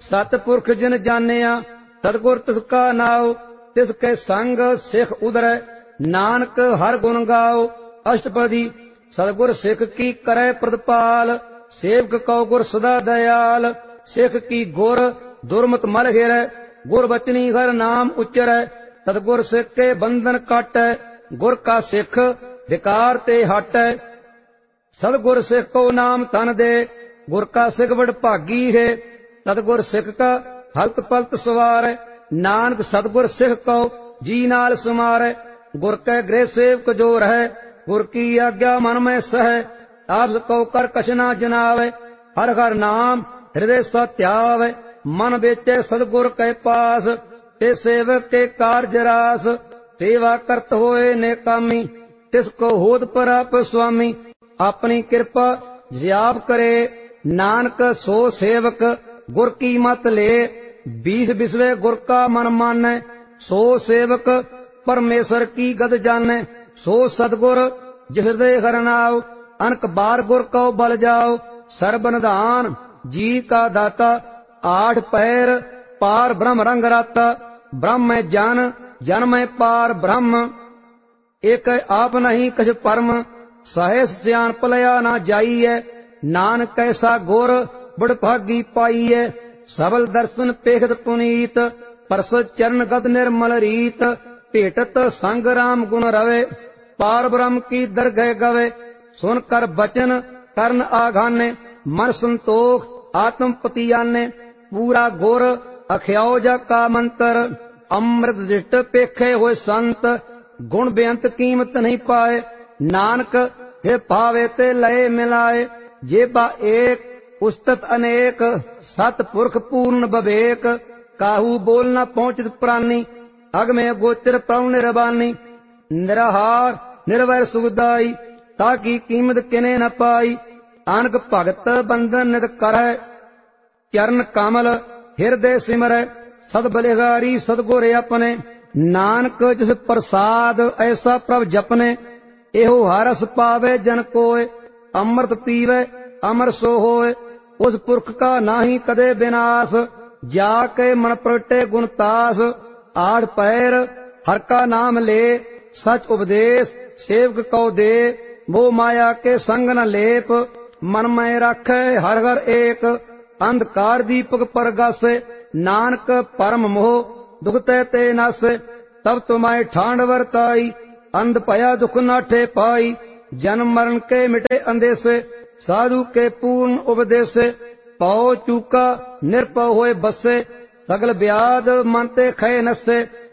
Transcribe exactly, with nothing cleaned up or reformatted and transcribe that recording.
सतपुरख जिन जानिया सतगुर तिसका नाव। तिसके संग सिख उदरै नानक हर गुण गाओ। अष्टपदी सतगुर सिख की करै प्रतिपाल। सेवक कौ गुर सदा दयाल। सिख की गुर दुर्मत मल हिरै। गुर बचनी हर नाम उच्चरै। सतगुर सिख के बंधन काटै। गुर का सिख विकार ते हटै। सतगुर सिख को नाम तन दे। गुर का सिख बड़ भागी है। सतगुर सिख का हलत पलत सवार। नानक सतगुर सिख को जी नाल समारै। गुर कै गृह सेवक जो रहै। गुर की आज्ञा मन में सहै। आपस को कर कछ ना जनावै। हर हर नाम हृदय सत्यावै। मन बेचै सतगुर कै पास। ते सेवक के कारज रास। सेवा करत होए नेकामी। तिसको होत परप स्वामी। अपनी कृपा जियाप करे। नानक सो सेवक गुर की मत ले। बीस बिसवे गुर का मन मानै। सो सेवक परमेश्वर की गद जानै। सो सतगुर जिस हृदय हर नाव। अनक बार गुर को बल जाओ। सर्वनिधान जी का दाता। आठ पैर पार ब्रह्म रंग राता। ब्रह्म में जन जन में पार ब्रह्म। एक आप नहीं कछ परम। सहस सियान पलया ना जाइए। नानक कैसा गुर बड़ भागी पाइए। सबल दर्शन पेखत पुनीत। परसद चरण गद निर्मल रीत। भेटत संग राम गुण रवे। पार ब्रह्म की दरगह गवे। सुन कर बचन करन आघाने। मन संतोख आत्म पतियाने। पूरा गुर अख्याओजा का मंत्र। अमृत दृष्ट पेखे होए संत। गुण बेअंत कीमत नहीं पाए। नानक हे पावे ते लय मिलाए। जेबा एक उस्तत अनेक। सतपुरख पूर्ण बवेक। काहू बोल न पहुंचित प्राणी। अग में गोचर प्रभु निर्बानी। निराहार निर्वैर सुखदाई। ताकि कीमत किने न पाई। अनक भगत बंधन नित करੈ। चरण कमल हृदय सिमरै। सद बलिहारी सतगुर अपने। नानक जिस प्रसाद ऐसा प्रभ जपने। एहो हरस पावे जन कोय। अमृत पीवे अमर सो होय। उस पुरख का नाही कदे विनाश। जाके मन प्रगटे गुण तास। आठ पैर हर का नाम ले। सच उपदेश सेवक को दे। मोह माया के संग न लेप। मन में रखे हर हर एक। अंधकार दीपक परगासे। नानक परम मोह दुख ते ते नासे। तब तुम्हारे ठांड वरताई। अंध भया दुख नाठे पाई। जन्म मरण के मिटे अंदेसे। साधु के पूर्ण उपदेश। पौ चूका निरपौ होए बसे। सगल ब्याध मन ते खय नसे।